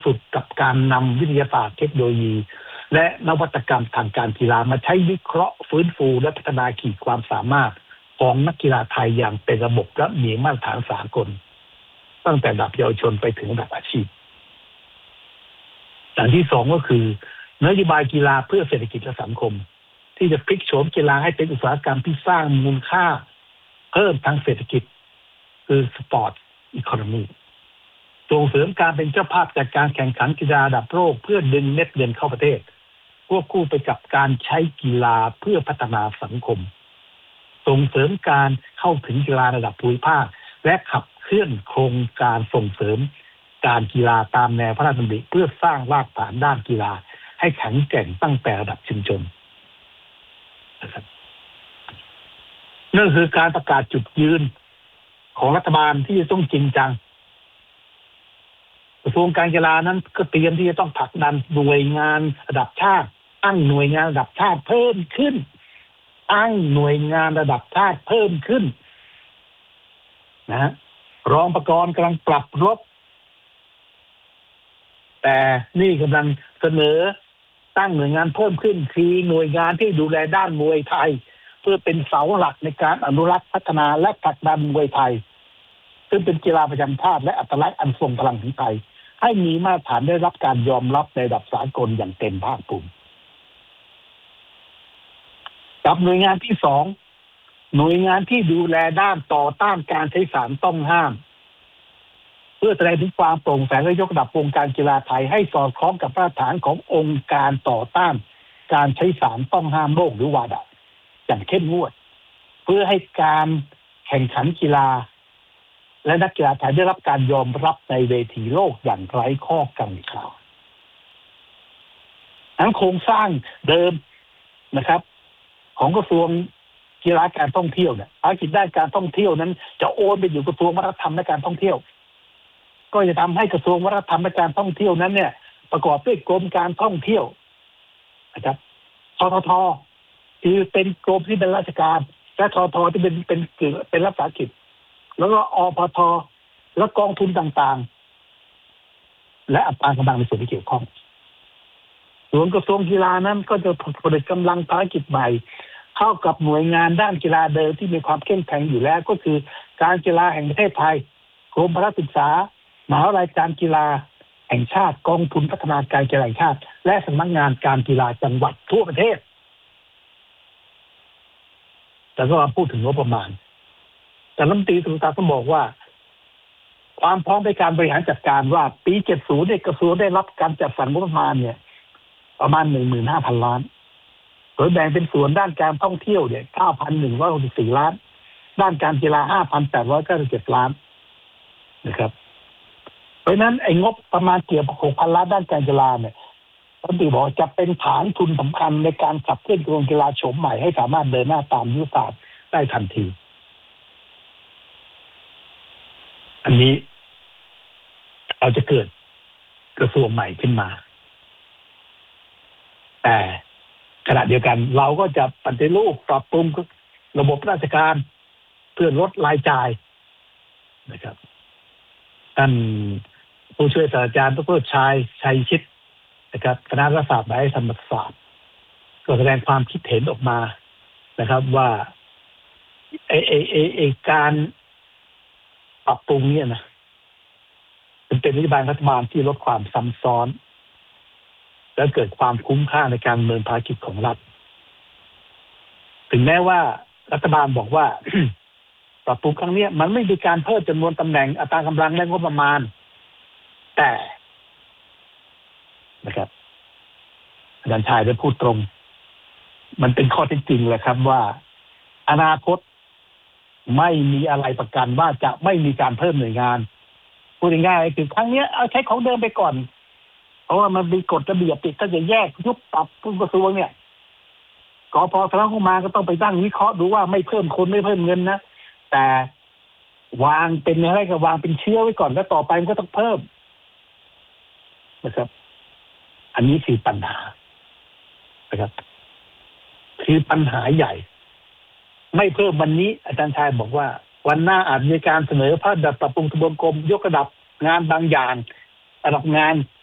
สุดกับการนำวิทยาศาสตร์เทคโนโลยีและนวัตกรรมทางการกีฬามาใช้วิเคราะห์ฟื้นฟูและพัฒนาขีดความสามารถของนักกีฬาไทยอย่างเป็นระบบและมีมาตรฐานสากลตั้งแต่ระดับเยาวชนไปถึงระดับอาชีพอย่างที่สองก็คือนโยบายกีฬาเพื่อเศรษฐกิจและสังคมที่จะพลิกโฉมกีฬาให้เป็นอุตสาหกรรมที่สร้างมูลค่าเพิ่มทางเศรษฐกิจคือสปอร์ตอีโคโนมีส่งเสริมการเป็นเจ้าภาพจัดการแข่งขันกีฬาระดับโลกเพื่อดึงเม็ดเงินเข้าประเทศควบคู่ไปกับการใช้กีฬาเพื่อพัฒนาสังคมส่งเสริมการเข้าถึงกีฬาระดับภูมิภาคและขับเคลื่อนโครงการส่งเสริมการกีฬาตามแนวพระราชดำริเพื่อสร้างรากฐานด้านกีฬาให้แข็งแกร่งตั้งแต่ระดับชุมชนนั่นคือการประกาศจุดยืนของรัฐบาลที่จะต้องจริงจังกระทรวงการกีฬานั้นก็เตรียมที่จะต้องผลักดันหน่วยงานระดับชาติตั้งหน่วยงานระดับชาติเพิ่มขึ้นตั้งหน่วยงานระดับชาติเพิ่มขึ้นนะรองประกรณ์กำลังปรับลดแต่นี่กำลังเสนอตั้งหน่วยงานเพิ่มขึ้นคือหน่วยงานที่ดูแลด้านมวยไทยเพื่อเป็นเสาหลักในการอนุรักษ์พัฒนาและผลักดันมวยไทยซึ่งเป็นกีฬาประจำชาติและอัตลักษณ์อันทรงพลังของไทยให้มีมาตรฐานได้รับการยอมรับในระดับสากลอย่างเต็มภาคภูมิกับหน่วยงานที่สองหน่วยงานที่ดูแลด้านต่อต้านการใช้สารต้องห้ามเพื่อแสดงถึงความโปร่งใสและยกระดับวงการกีฬาไทยให้สอดคล้องกับมาตรฐานขององค์การต่อต้านการใช้สารต้องห้ามโลกหรือวาดาอย่างเข้มงวดเพื่อให้การแข่งขันกีฬาและนักกีฬาไทยได้รับการยอมรับในเวทีโลกอย่างไร้ข้อกังขาทั้งโครงสร้างเดิมนะครับของกระทรวงกีฬาการท่องเที่ยวเนี่ยภารกิจด้านการท่องเที่ยวนั้นจะโอนไปอยู่กระทรวงวัฒนธรรมและการท่องเที่ยวก็จะทำให้กระทรวงวัฒนธรรมและการท่องเที่ยวนั้นเนี่ยประกอบด้วยกรมการท่องเที่ยวนะครับทททคือเป็นกรมที่เป็นราชการและททที่เป็นรัฐวิสาหกิจแล้วก็อปทและกองทุนต่างๆและอัตรากำลังในส่วนที่เกี่ยวข้องส่วนกระทรวงกีฬานั้นก็จะผลิตกำลังภารกิจใหม่เข้ากับหน่วยงานด้านกีฬาเดิมที่มีความเข้มแข็งอยู่แล้วก็คือการกีฬาแห่งประเทศไทยกรมพละศึกษามหาวิทยาลัยการกีฬาแห่งชาติกองทุนพัฒนาการกีฬาแห่งชาติและสำนักงานการกีฬาจังหวัดทั่วประเทศแต่ก็พูดถึงงบประมาณแต่รัฐมนตรีสุรศักดิ์ก็บอกว่าความพร้อมในการบริหารจัดการว่าปี70เนี่ยกระทรวงได้รับการจัดสรรงบประมาณเนี่ยประมาณ 15,000 ล้านโดยแบ่งเป็นส่วนด้านการท่องเที่ยวเนี่ย 9,164 ล้านด้านการกีฬา 5,897 ล้านนะครับเพราะฉะนั้นไอ้งบประมาณเกี่ยวกับ 6,000 ล้านด้านการกีฬาเนี่ยรัฐมนตรีบอกจะเป็นฐานทุนสำคัญในการขับเคลื่อนกระทรวงกีฬาโฉมใหม่ให้สามารถเดินหน้าตามยุทธศาสตร์ได้ทันทีอันนี้เราจะเกิดกระทรวงใหม่ขึ้นมาแต่ขณะเดียวกันเราก็จะปฏิรูปปรับปรุงระบบราชการเพื่อลดรายจ่ายนะครับท่านผู้ช่วยศาสตราจารย์ดร.ชัยชิตนะครับคณะรัฐศาสตร์และธรรมศาสตร์ก็แสดงความคิดเห็นออกมานะครับว่าการปรับปรุงเนี่ยนะเป็นนโยบายรัฐบาลที่ลดความซ้ำซ้อนและเกิดความคุ้มค่าในการดำเนินภารกิจของรัฐถึงแม้ว่ารัฐบาลบอกว่า ปรับปรุงครั้งนี้มันไม่มีการเพิ่มจำนวนตำแหน่งอัตรากำลังและงบประมาณแต่นะครับอาจารย์ชายได้พูดตรงมันเป็นข้อเท็จจริงแหละครับว่าอนาคตไม่มีอะไรประกันว่าจะไม่มีการเพิ่มหน่วยงานพูดง่ายๆคือครั้งนี้เอาใช้ของเดิมไปก่อนเพราะว่ามันมีกฎระเบียบติดถ้าจะแยกยุบปรับกระทรวงเนี่ยกพ.สำนักงบประมาณก็ต้องไปตั้งวิเคราะห์ดูว่าไม่เพิ่มคนไม่เพิ่มเงินนะแต่วางเป็นอะไรก็วางเป็นเชื้อไว้ก่อนแล้วต่อไปมันก็ต้องเพิ่มนะครับอันนี้คือปัญหานะครับคือปัญหาใหญ่ไม่เพิ่มวันนี้อาจารย์ชายบอกว่าวันหน้าอาจมีการเสนอพระราชบัญญัติปรับปรุงทบวงกรมยกระดับงานบางอย่างระดับงาน